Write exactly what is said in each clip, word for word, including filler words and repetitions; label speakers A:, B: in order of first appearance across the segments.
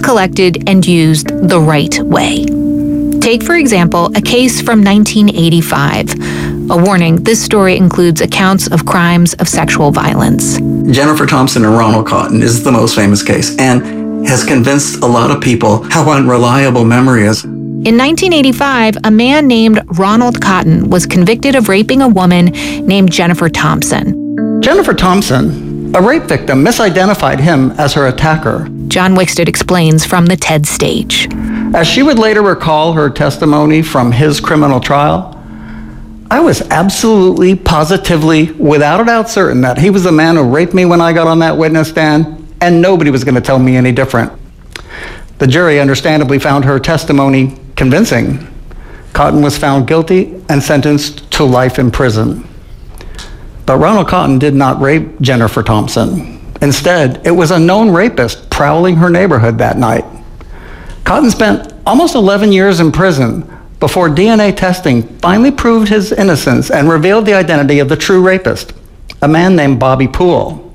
A: collected and used the right way. Take, for example, a case from nineteen eighty-five. A warning, this story includes accounts of crimes of sexual violence.
B: Jennifer Thompson and Ronald Cotton is the most famous case and has convinced a lot of people how unreliable memory is.
A: In nineteen eighty-five, a man named Ronald Cotton was convicted of raping a woman named Jennifer Thompson.
C: Jennifer Thompson, a rape victim, misidentified him as her attacker.
A: John Wickstead explains from the TED stage.
C: As she would later recall her testimony from his criminal trial, I was absolutely, positively, without a doubt certain that he was the man who raped me when I got on that witness stand, and nobody was going to tell me any different. The jury understandably found her testimony convincing. Cotton was found guilty and sentenced to life in prison. But Ronald Cotton did not rape Jennifer Thompson. Instead, it was a known rapist prowling her neighborhood that night. Cotton spent almost eleven years in prison before D N A testing finally proved his innocence and revealed the identity of the true rapist, a man named Bobby Poole.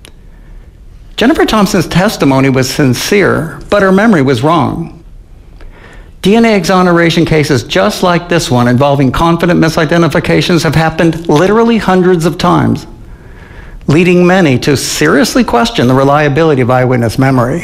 C: Jennifer Thompson's testimony was sincere, but her memory was wrong. D N A exoneration cases just like this one involving confident misidentifications have happened literally hundreds of times, leading many to seriously question the reliability of eyewitness memory.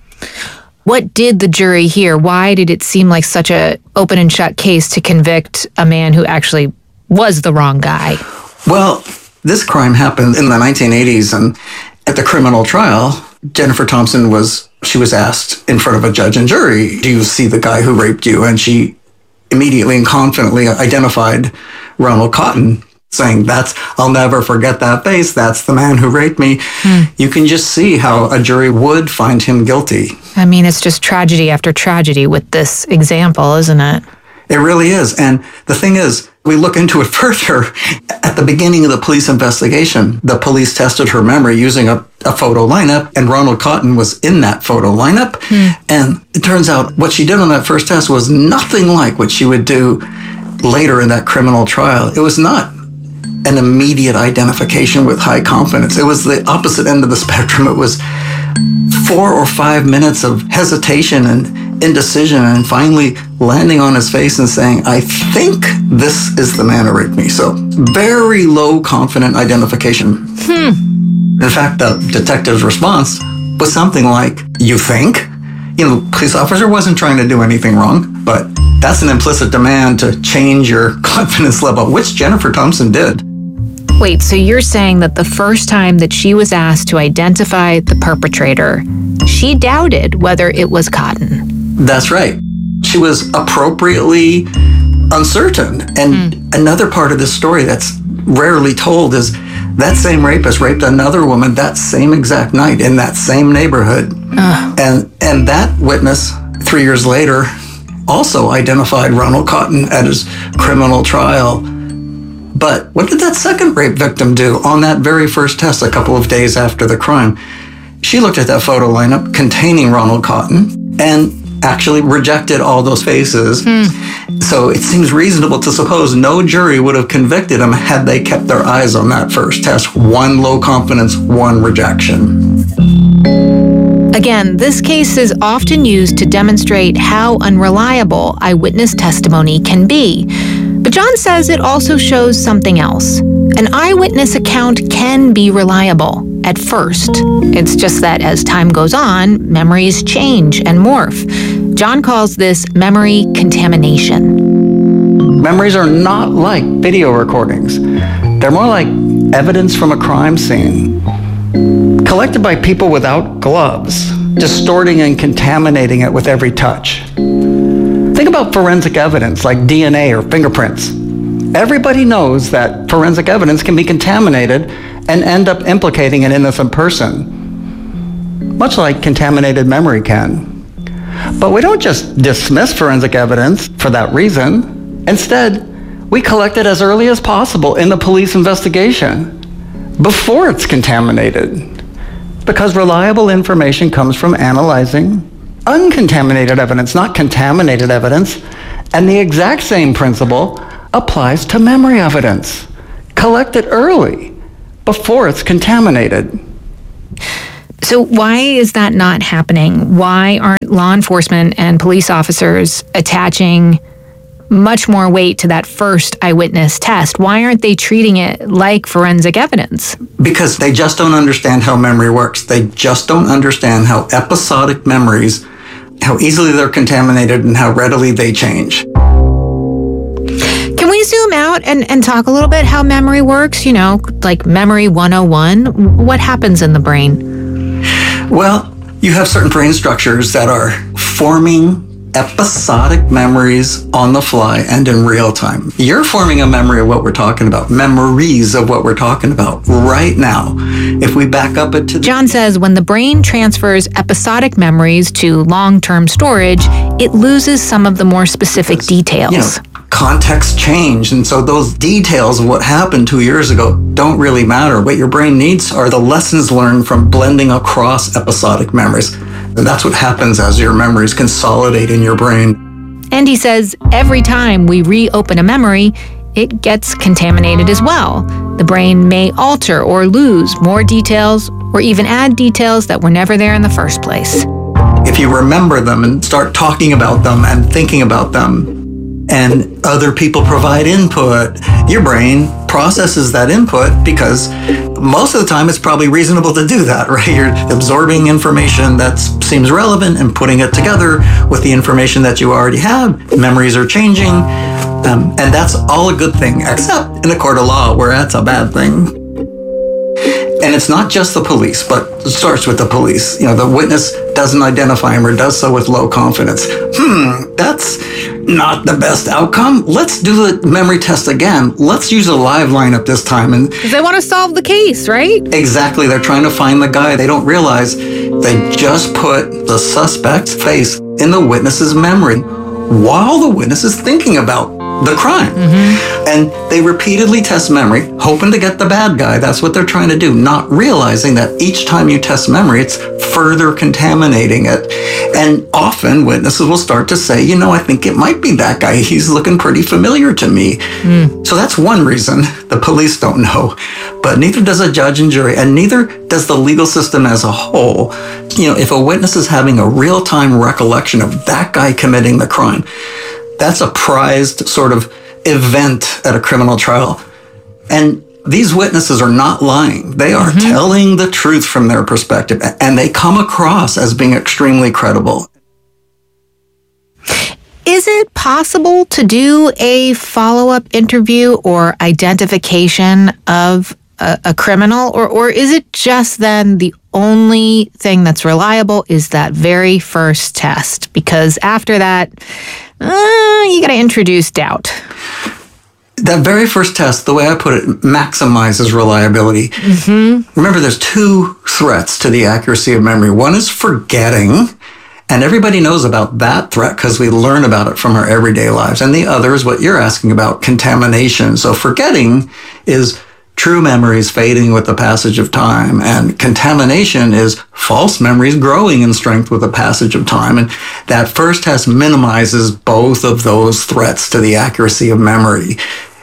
A: What did the jury hear? Why did it seem like such a open and shut case to convict a man who actually was the wrong guy?
B: Well, this crime happened in the nineteen eighties, and at the criminal trial, Jennifer Thompson was, she was asked in front of a judge and jury, do you see the guy who raped you? And she immediately and confidently identified Ronald Cotton, saying, that's, I'll never forget that face. That's the man who raped me. Hmm. You can just see how a jury would find him guilty.
A: I mean, it's just tragedy after tragedy with this example, isn't it?
B: It really is. And the thing is, we look into it further. At the beginning of the police investigation, the police tested her memory using a, a photo lineup, and Ronald Cotton was in that photo lineup. Hmm. And it turns out what she did on that first test was nothing like what she would do later in that criminal trial. It was not an immediate identification with high confidence. It was the opposite end of the spectrum. It was four or five minutes of hesitation and indecision, and finally landing on his face and saying, I think this is the man who raped me. So very low confident identification. Hmm. In fact, the detective's response was something like, you think? You know, the police officer wasn't trying to do anything wrong, but that's an implicit demand to change your confidence level, which Jennifer Thompson did.
A: Wait, so you're saying that the first time that she was asked to identify the perpetrator, she doubted whether it was Cotton?
B: That's right. She was appropriately uncertain. And mm. another part of this story that's rarely told is that same rapist raped another woman that same exact night in that same neighborhood. Uh. And, and that witness, three years later, also identified Ronald Cotton at his criminal trial. But what did that second rape victim do on that very first test a couple of days after the crime? She looked at that photo lineup containing Ronald Cotton and actually rejected all those faces. Hmm. So it seems reasonable to suppose no jury would have convicted him had they kept their eyes on that first test. One low confidence, one rejection.
A: Again, this case is often used to demonstrate how unreliable eyewitness testimony can be. But John says it also shows something else. An eyewitness account can be reliable at first. It's just that as time goes on, memories change and morph. John calls this memory contamination.
C: Memories are not like video recordings. They're more like evidence from a crime scene, collected by people without gloves, distorting and contaminating it with every touch. Think about forensic evidence like D N A or fingerprints. Everybody knows that forensic evidence can be contaminated and end up implicating an innocent person, much like contaminated memory can. But we don't just dismiss forensic evidence for that reason. Instead, we collect it as early as possible in the police investigation, before it's contaminated, because reliable information comes from analyzing uncontaminated evidence, not contaminated evidence. And the exact same principle applies to memory evidence. Collect it early, before it's contaminated.
A: So why is that not happening? Why aren't law enforcement and police officers attaching much more weight to that first eyewitness test? Why aren't they treating it like forensic evidence?
B: Because they just don't understand how memory works. They just don't understand how episodic memories, how easily they're contaminated and how readily they change.
A: Can we zoom out and, and talk a little bit how memory works? You know, like Memory one oh one. What happens in the brain?
B: Well, you have certain brain structures that are forming episodic memories on the fly and in real time. You're forming a memory of what we're talking about, memories of what we're talking about right now. If we back up it to...
A: John says when the brain transfers episodic memories to long-term storage, it loses some of the more specific details.
B: You know, context change, and so those details of what happened two years ago don't really matter. What your brain needs are the lessons learned from blending across episodic memories. And that's what happens as your memories consolidate in your brain.
A: And he says every time we reopen a memory, it gets contaminated as well. The brain may alter or lose more details or even add details that were never there in the first place.
B: If you remember them and start talking about them and thinking about them, and other people provide input, your brain processes that input because most of the time it's probably reasonable to do that, right? You're absorbing information that seems relevant and putting it together with the information that you already have. Memories are changing, um, and that's all a good thing, except in a court of law where that's a bad thing. And it's not just the police, but it starts with the police. You know, the witness doesn't identify him or does so with low confidence. Hmm, that's not the best outcome. Let's do the memory test again. Let's use a live lineup this time. And
A: because they want to solve the case, right?
B: Exactly. They're trying to find the guy. They don't realize they just put the suspect's face in the witness's memory while the witness is thinking about the crime. Mm-hmm. And they repeatedly test memory, hoping to get the bad guy. That's what they're trying to do, not realizing that each time you test memory, it's further contaminating it. And often witnesses will start to say, you know, I think it might be that guy. He's looking pretty familiar to me. Mm. So that's one reason the police don't know. But neither does a judge and jury, and neither does the legal system as a whole. You know, if a witness is having a real-time recollection of that guy committing the crime, that's a prized sort of event at a criminal trial. And these witnesses are not lying. They are mm-hmm. telling the truth from their perspective, and they come across as being extremely credible.
A: Is it possible to do a follow-up interview or identification of a, a criminal, or, or is it just then the only thing that's reliable is that very first test? Because after that, uh, you got to introduce doubt.
B: That very first test, the way I put it, maximizes reliability. Mm-hmm. Remember, there's two threats to the accuracy of memory. One is forgetting, and everybody knows about that threat because we learn about it from our everyday lives. And the other is what you're asking about, contamination. So forgetting is true memories fading with the passage of time, and contamination is false memories growing in strength with the passage of time. And that first test minimizes both of those threats to the accuracy of memory.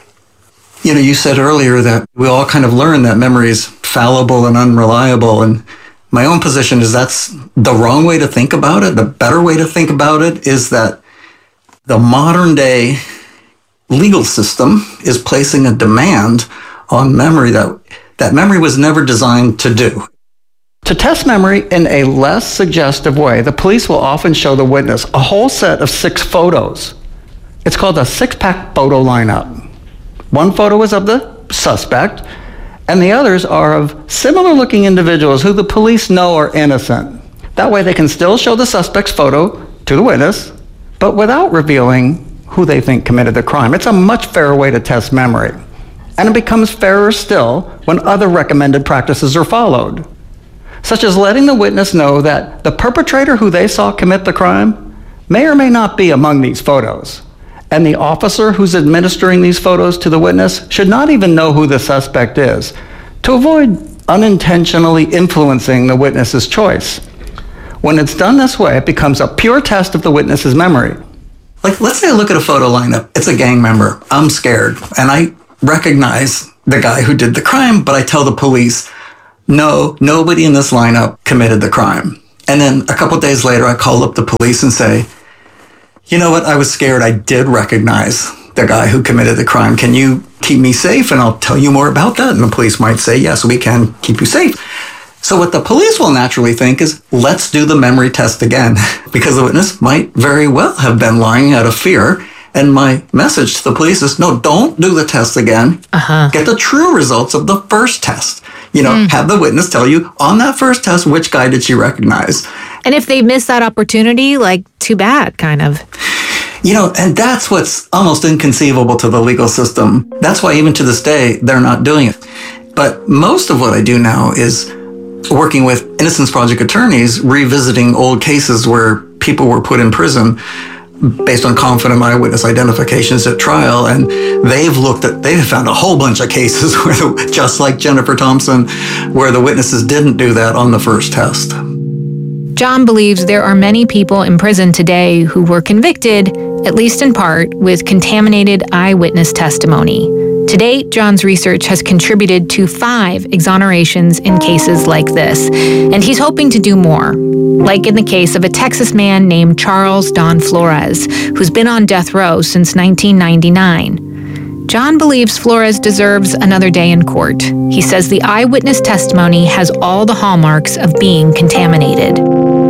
B: You know, you said earlier that we all kind of learn that memory is fallible and unreliable, and my own position is that's the wrong way to think about it. The better way to think about it is that the modern day legal system is placing a demand on memory that that memory was never designed to do.
C: To test memory in a less suggestive way, the police will often show the witness a whole set of six photos. It's called a six-pack photo lineup. One photo is of the suspect, and the others are of similar-looking individuals who the police know are innocent. That way they can still show the suspect's photo to the witness, but without revealing who they think committed the crime. It's a much fairer way to test memory. And it becomes fairer still when other recommended practices are followed, such as letting the witness know that the perpetrator who they saw commit the crime may or may not be among these photos. And the officer who's administering these photos to the witness should not even know who the suspect is, to avoid unintentionally influencing the witness's choice. When it's done this way, it becomes a pure test of the witness's memory.
B: Like, let's say I look at a photo lineup. It's a gang member. I'm scared, and I recognize the guy who did the crime, but I tell the police, no, nobody in this lineup committed the crime. And then a couple days later, I called up the police and say, you know what? I was scared. I did recognize the guy who committed the crime. Can you keep me safe? And I'll tell you more about that. And the police might say, yes, we can keep you safe. So what the police will naturally think is, let's do the memory test again, because the witness might very well have been lying out of fear. And my message to the police is, no, don't do the test again. Uh-huh. Get the true results of the first test. You know, mm. have the witness tell you on that first test, which guy did she recognize?
A: And if they miss that opportunity, like, too bad, kind of.
B: You know, and that's what's almost inconceivable to the legal system. That's why even to this day, they're not doing it. But most of what I do now is working with Innocence Project attorneys, revisiting old cases where people were put in prison based on confident eyewitness identifications at trial. And they've looked at, they've found a whole bunch of cases where, the, just like Jennifer Thompson, where the witnesses didn't do that on the first test.
A: John believes there are many people in prison today who were convicted, at least in part, with contaminated eyewitness testimony. To date, John's research has contributed to five exonerations in cases like this, and he's hoping to do more, like in the case of a Texas man named Charles Don Flores, who's been on death row since nineteen ninety-nine. John believes Flores deserves another day in court. He says the eyewitness testimony has all the hallmarks of being contaminated.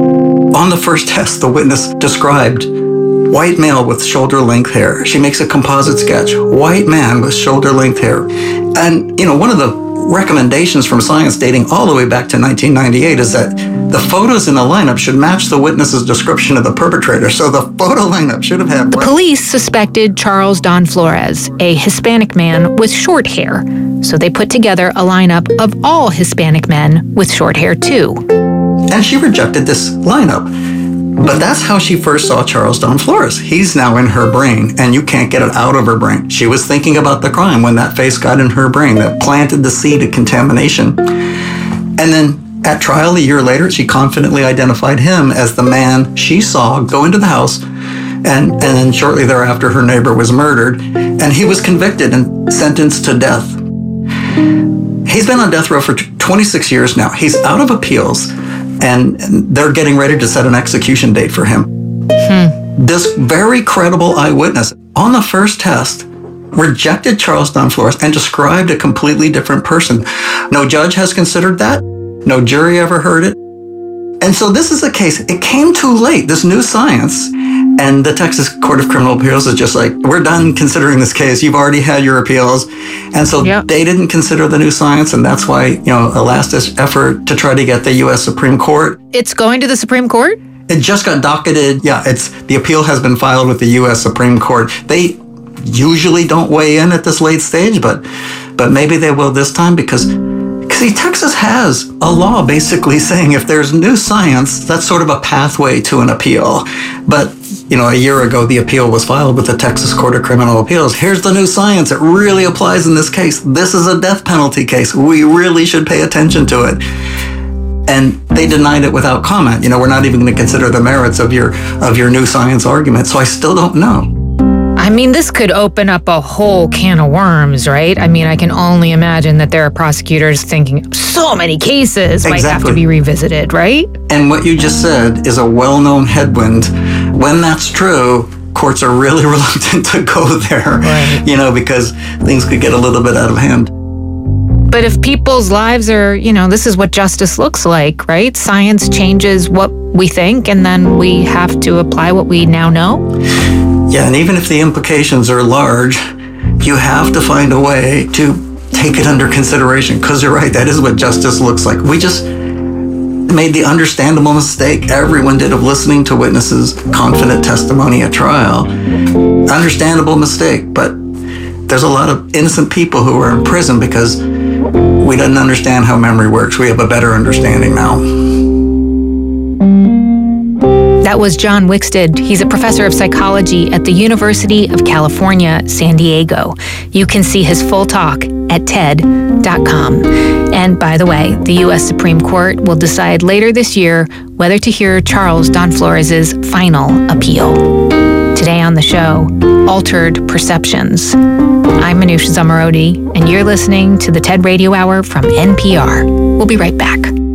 B: On the first test, the witness described white male with shoulder-length hair. She makes a composite sketch. White man with shoulder-length hair. And, you know, one of the recommendations from science dating all the way back to nineteen ninety-eight is that the photos in the lineup should match the witness's description of the perpetrator. So the photo lineup should have had...
A: The police suspected Charles Don Flores, a Hispanic man with short hair. So they put together a lineup of all Hispanic men with short hair, too.
B: And she rejected this lineup. But that's how she first saw Charles Don Flores. He's now in her brain, and you can't get it out of her brain. She was thinking about the crime when that face got in her brain that planted the seed of contamination. And then at trial a year later, she confidently identified him as the man she saw go into the house, and, and then shortly thereafter, her neighbor was murdered, and he was convicted and sentenced to death. He's been on death row for twenty-six years now. He's out of appeals. And they're getting ready to set an execution date for him. Hmm. This very credible eyewitness, on the first test, rejected Charles Don Flores and described a completely different person. No judge has considered that. No jury ever heard it. And so this is a case, it came too late, this new science. And the Texas Court of Criminal Appeals is just like, we're done considering this case. You've already had your appeals. And so yep. they didn't consider the new science. And that's why, you know, a last-ditch effort to try to get the U S Supreme Court.
A: It's going to the Supreme Court?
B: It just got docketed. Yeah, it's the appeal has been filed with the U S Supreme Court. They usually don't weigh in at this late stage, but but maybe they will this time because See, Texas has a law basically saying if there's new science, that's sort of a pathway to an appeal. But, you know, a year ago, the appeal was filed with the Texas Court of Criminal Appeals. Here's the new science. It really applies in this case. This is a death penalty case. We really should pay attention to it. And they denied it without comment. You know, we're not even going to consider the merits of your of your new science argument. So I still don't know.
A: I mean, this could open up a whole can of worms, right? I mean, I can only imagine that there are prosecutors thinking so many cases
B: exactly.
A: might have to be revisited, right?
B: And what you just said is a well-known headwind. When that's true, courts are really reluctant to go there, right. you know, because things could get a little bit out of hand.
A: But if people's lives are, you know, this is what justice looks like, right? Science changes what we think, and then we have to apply what we now know.
B: Yeah, and even if the implications are large, you have to find a way to take it under consideration. Because you're right, that is what justice looks like. We just made the understandable mistake everyone did of listening to witnesses' confident testimony at trial. Understandable mistake, but there's a lot of innocent people who are in prison because we didn't understand how memory works. We have a better understanding now.
A: That was John Wickstead. He's a professor of psychology at the University of California, San Diego. You can see his full talk at T E D dot com. And by the way, the U S Supreme Court will decide later this year whether to hear Charles Don Flores' final appeal. Today on the show, Altered Perceptions. I'm Manoush Zomorodi, and you're listening to the TED Radio Hour from N P R. We'll be right back.